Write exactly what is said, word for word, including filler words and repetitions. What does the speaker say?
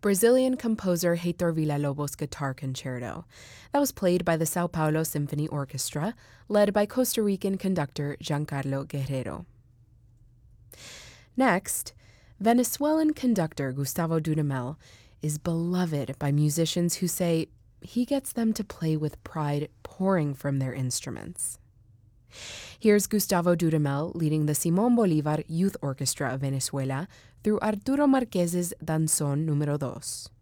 Brazilian composer Heitor Villa-Lobos' Guitar Concerto. That was played by the Sao Paulo Symphony Orchestra, led by Costa Rican conductor Giancarlo Guerrero. Next, Venezuelan conductor Gustavo Dudamel is beloved by musicians who say he gets them to play with pride pouring from their instruments. Here's Gustavo Dudamel leading the Simón Bolívar Youth Orchestra of Venezuela through Arturo Márquez's Danzón número dos.